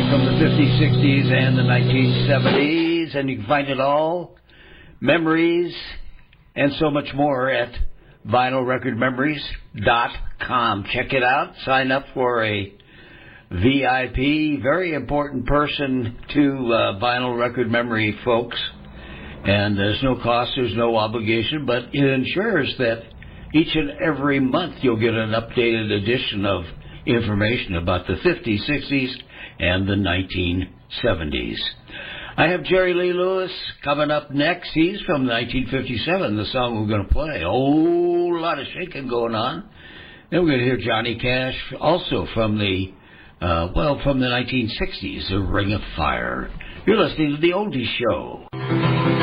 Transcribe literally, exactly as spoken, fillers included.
from the fifties, sixties, and the nineteen seventies, and you can find it all, memories, and so much more at vinyl record memories dot com. Check it out. Sign up for a V I P, very important person to uh, Vinyl Record Memory, folks. And there's no cost, there's no obligation, but it ensures that each and every month you'll get an updated edition of information about the fifties, sixties, and the nineteen seventies. I have Jerry Lee Lewis coming up next. He's from nineteen fifty-seven, the song we're going to play. A whole lot of shaking going on. Then we're going to hear Johnny Cash, also from the, uh, well, from the nineteen sixties, The Ring of Fire. You're listening to The Oldie Show.